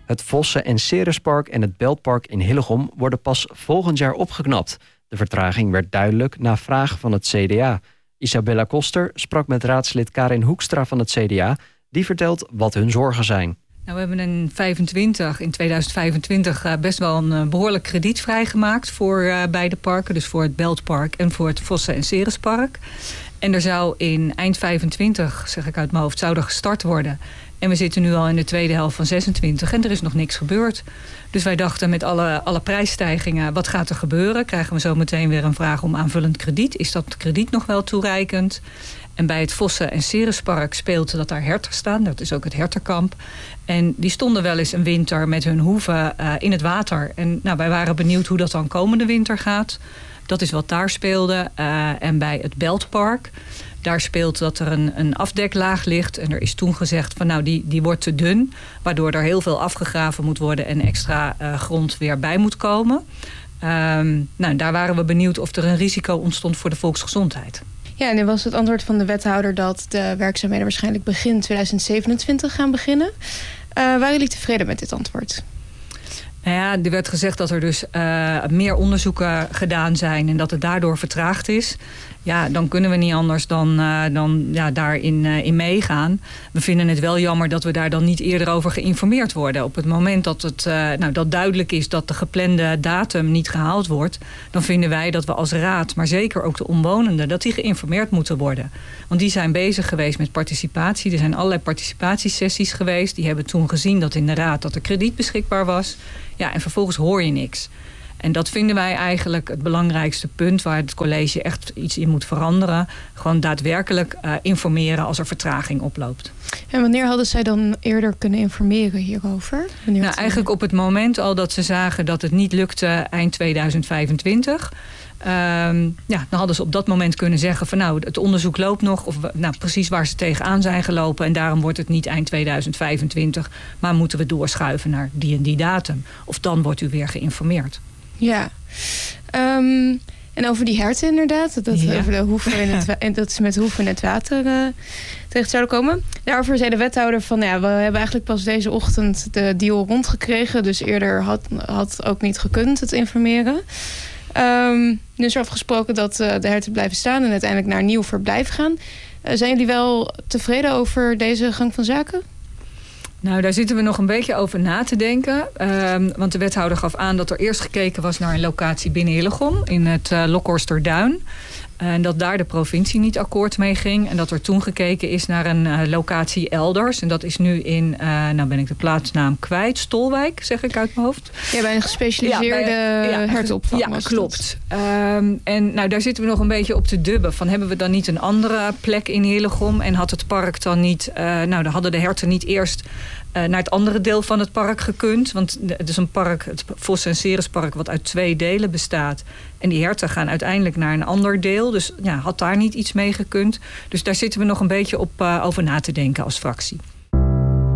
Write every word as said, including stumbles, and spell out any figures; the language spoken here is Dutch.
Het Vossen- en Cerespark en het Beltpark in Hillegom worden pas volgend jaar opgeknapt. De vertraging werd duidelijk na vraag van het C D A. Isabella Koster sprak met raadslid Karin Hoekstra van het C D A. Die vertelt wat hun zorgen zijn. Nou, we hebben in, vijfentwintig, in tweeduizend vijfentwintig uh, best wel een uh, behoorlijk krediet vrijgemaakt voor uh, beide parken. Dus voor het Beltpark en voor het Vossen- en Cerespark. En er zou in eind vijfentwintig, zeg ik uit mijn hoofd, zou er gestart worden. En we zitten nu al in de tweede helft van zesentwintig en er is nog niks gebeurd. Dus wij dachten met alle, alle prijsstijgingen, wat gaat er gebeuren? Krijgen we zo meteen weer een vraag om aanvullend krediet? Is dat krediet nog wel toereikend? En bij het Vossen- en Cerespark speelt dat daar herten staan. Dat is ook het hertenkamp. En die stonden wel eens een winter met hun hoeven uh, in het water. En nou, wij waren benieuwd hoe dat dan komende winter gaat. Dat is wat daar speelde. Uh, en bij het Beltpark, daar speelt dat er een, een afdeklaag ligt. En er is toen gezegd van nou, die, die wordt te dun. Waardoor er heel veel afgegraven moet worden en extra uh, grond weer bij moet komen. Um, nou, daar waren we benieuwd of er een risico ontstond voor de volksgezondheid. Ja, en nu was het antwoord van de wethouder dat de werkzaamheden waarschijnlijk begin tweeduizend zevenentwintig gaan beginnen. Uh, waren jullie tevreden met dit antwoord? Nou ja, er werd gezegd dat er dus uh, meer onderzoeken gedaan zijn en dat het daardoor vertraagd is. Ja, dan kunnen we niet anders dan, uh, dan ja, daarin uh, in meegaan. We vinden het wel jammer dat we daar dan niet eerder over geïnformeerd worden. Op het moment dat het uh, nou, dat duidelijk is dat de geplande datum niet gehaald wordt, dan vinden wij dat we als raad, maar zeker ook de omwonenden, dat die geïnformeerd moeten worden. Want die zijn bezig geweest met participatie. Er zijn allerlei participatiesessies geweest. Die hebben toen gezien dat in de raad dat er krediet beschikbaar was. Ja, en vervolgens hoor je niks. En dat vinden wij eigenlijk het belangrijkste punt waar het college echt iets in moet veranderen. Gewoon daadwerkelijk uh, informeren als er vertraging oploopt. En wanneer hadden zij dan eerder kunnen informeren hierover? Wanneer nou, eigenlijk op het moment al dat ze zagen dat het niet lukte eind tweeduizend vijfentwintig. Um, ja, dan hadden ze op dat moment kunnen zeggen van nou, het onderzoek loopt nog. Of nou, precies waar ze tegenaan zijn gelopen. En daarom wordt het niet eind tweeduizend vijfentwintig. Maar moeten we doorschuiven naar die en die datum. Of dan wordt u weer geïnformeerd. Ja, um, en over die herten inderdaad. Dat, ja. over de hoeven in het, en dat ze met hoeven in het water uh, terecht zouden komen. Daarover zei de wethouder van ja, we hebben eigenlijk pas deze ochtend de deal rondgekregen. Dus eerder had, had ook niet gekund het informeren. Um, nu is er afgesproken dat uh, de herten blijven staan en uiteindelijk naar een nieuw verblijf gaan. Uh, zijn jullie wel tevreden over deze gang van zaken? Nou, daar zitten we nog een beetje over na te denken. Um, want de wethouder gaf aan dat er eerst gekeken was naar een locatie binnen Hillegom in het uh, Lokhorsterduin. En dat daar de provincie niet akkoord mee ging. En dat er toen gekeken is naar een uh, locatie elders. En dat is nu in, uh, nou ben ik de plaatsnaam kwijt, Stolwijk, zeg ik uit mijn hoofd. Ja, bij een gespecialiseerde ja, bij, ja, hertenopvang. Ja, klopt. Um, en nou, daar zitten we nog een beetje op te dubben. Van, hebben we dan niet een andere plek in Hillegom? En had het park dan niet, uh, nou, dan hadden de herten niet eerst Uh, naar het andere deel van het park gekund. Want het is een park, het Vossen- en Cerespark, wat uit twee delen bestaat. En die herten gaan uiteindelijk naar een ander deel. Dus ja, had daar niet iets mee gekund. Dus daar zitten we nog een beetje op uh, over na te denken als fractie.